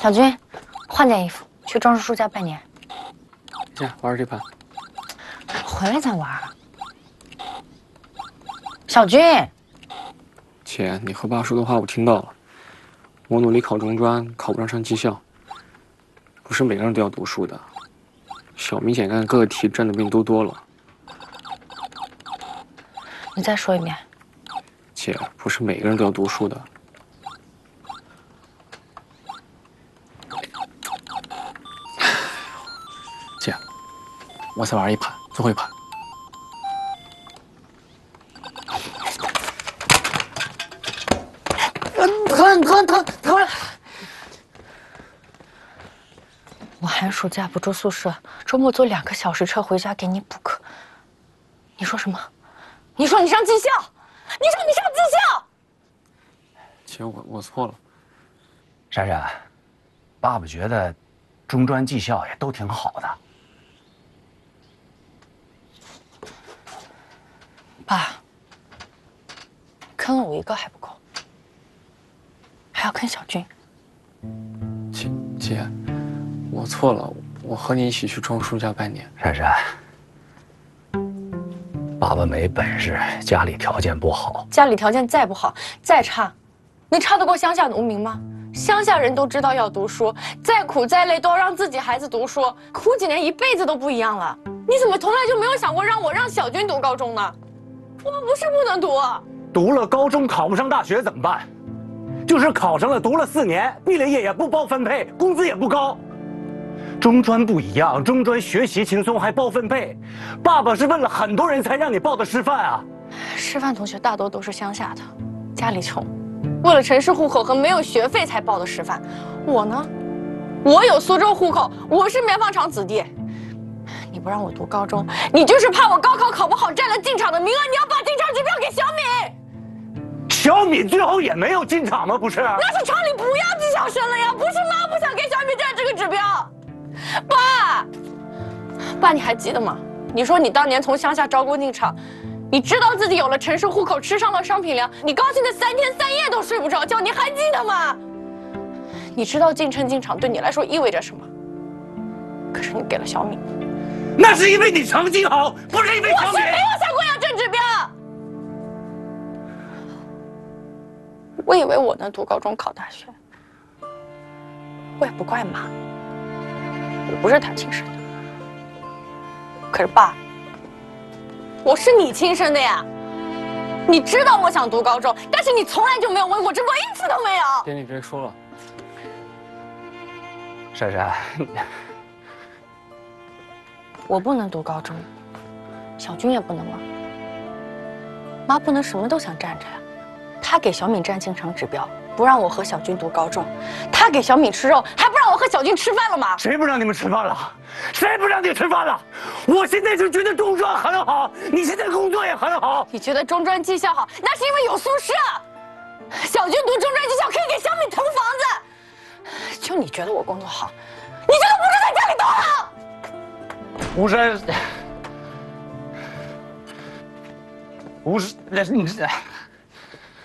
小军，换件衣服，去庄叔叔家拜年。 行，玩这盘。 回来再玩。小军， 姐，你和爸说的话我听到了。我努力考中专，考不上技校。不是每个人都要读书的。小明姐干各个题占的比你都多了。 你再说一遍。 姐，不是每个人都要读书的。姐，我再玩一盘，最后一盘。疼！ 我寒暑假不住宿舍，周末坐2个小时车回家给你补课。你说什么？你说你上技校？你说你上技校？ 姐，我错了。 珊珊，爸爸觉得中专技校也都挺好的。 爸，坑了我一个还不够，还要坑小军。 姐，我错了，我和你一起去庄叔家拜年。 珊珊，爸爸没本事，家里条件不好。 家里条件再不好，再差，你差得过乡下农民吗？乡下人都知道要读书，再苦再累都要让自己孩子读书，苦几年一辈子都不一样了。你怎么从来就没有想过让小军读高中呢？我们不是不能读， 读了高中考不上大学怎么办？就是考上了，读了4年，毕了业也不包分配，工资也不高。中专不一样，中专学习轻松还包分配。爸爸是问了很多人才让你报的师范啊。 师范同学大多都是乡下的，家里穷，为了城市户口和没有学费才报的师范。我呢，我有苏州户口，我是棉纺厂子弟。你不让我读高中，你就是怕我高考考不好占了进厂的名额，你要把进厂指标给小米。 小米最后也没有进厂吗？不是？ 那是厂里不要技校生了呀，不是妈不想给小米占这个指标。爸，你还记得吗？你说你当年从乡下招工进厂，你知道自己有了城市户口，吃上了商品粮，你高兴的3天3夜都睡不着觉，你还记得吗？你知道进城进厂对你来说意味着什么？可是你给了小米。 那是因为你成绩好，不是因为小米。 我是没有想过要挣指标。我以为我能读高中考大学，我也不怪妈，我不是她亲生的。可是爸，我是你亲生的呀！你知道我想读高中，但是你从来就没有问过，这过一次都没有。 爹，你别说了。 珊珊， 我不能读高中，小军也不能吗？妈不能什么都想占着呀。她给小敏占进城指标，不让我和小军读高中；她给小敏吃肉，还不让我和小军吃饭了吗？ 谁不让你们吃饭了？谁不让你吃饭了？我现在就觉得中专很好，你现在工作也很好。 你觉得中专技校好，那是因为有宿舍。小军读中专技校可以给小敏腾房子。就你觉得我工作好，你觉得不是在家里多好？ 不是，不是，那是你这。